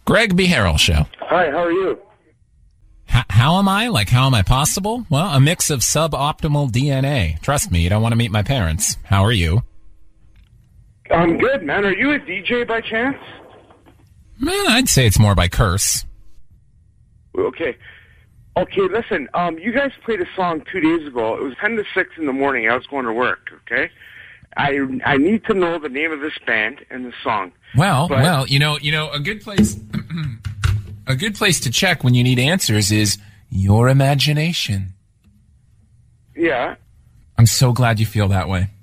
Greg B. Harrell Show. Hi, how are you? How am I? Like, how am I possible? Well, a mix of suboptimal DNA. Trust me, you don't want to meet my parents. How are you? I'm good, man. Are you a DJ by chance? Man, I'd say it's more by curse. Okay, listen, you guys played a song 2 days ago. It was 10 to 6 in the morning. I was going to work, okay? I need to know the name of this band and the song. Well, you know, a good place a good place to check when you need answers is your imagination. Yeah. I'm so glad you feel that way.